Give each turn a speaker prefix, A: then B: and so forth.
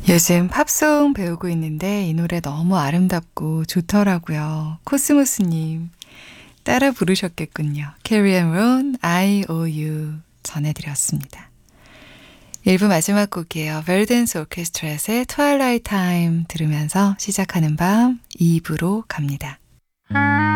A: 요즘 팝송 배우고 있는데 이 노래 너무 아름답고 좋더라고요. 코스모스님 따라 부르셨겠군요. 캐리 앤 론, I owe you 전해드렸습니다. 1부 마지막 곡이에요. 벨덴스 오케스트라의 트와일라이트 타임 들으면서 시작하는 밤 2부로 갑니다.